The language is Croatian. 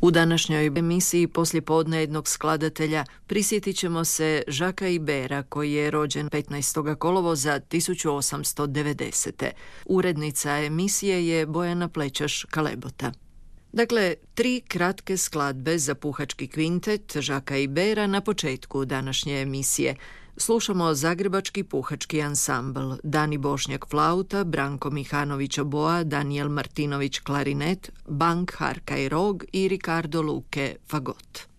U današnjoj emisiji poslijepodne jednog skladatelja prisjetit ćemo se Jacquesa Ibera, koji je rođen 15. kolovoza 1890. Urednica emisije je Bojana Plećaš-Kalebota. Dakle, 3 kratke skladbe za puhački kvintet Jacquesa Ibera na početku današnje emisije. Slušamo Zagrebački puhački ansambl, Dani Bošnjak flauta, Branko Mihanović oboa, Daniel Martinović klarinet, Bank Harkaj rog i Ricardo Luque fagot.